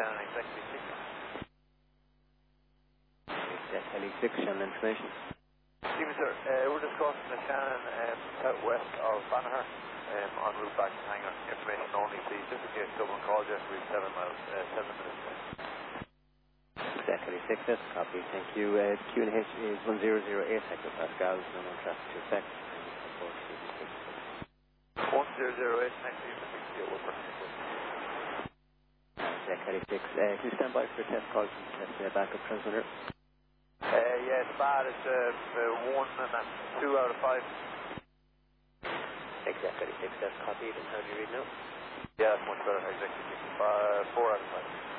Shannon, Executive 6. Heli 6, Shannon information. Stephen, sir, we're discussing the Shannon southwest of Banagher en route back to Hangar. Information only, please. Just in case someone calls you, we've 7 miles, 7 minutes. Heli 6, that's copy. Thank you. QNH is 1008 hectopascals, no more traffic to effect. 1008, next to you, Heli 6, can you stand by for a test call from the backup transmitter? Yeah, it's bad. It's 1 and 2 out of 5. Heli 6, that's copied. And how do you read now? Yeah, that's much better. Executive 4 out of 5.